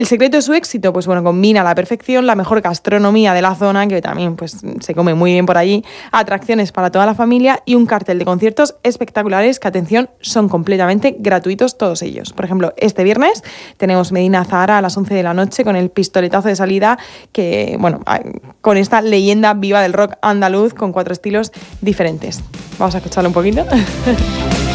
El secreto de su éxito, pues bueno, combina a la perfección la mejor gastronomía de la zona, que también pues se come muy bien por allí, atracciones para toda la familia y un cartel de conciertos espectaculares que, atención, son completamente gratuitos todos ellos. Por ejemplo, este viernes tenemos Medina Zahara a las 11 de la noche con el pistoletazo de salida que, bueno, con esta leyenda viva del rock andaluz con 4 estilos diferentes. Vamos a escucharlo un poquito.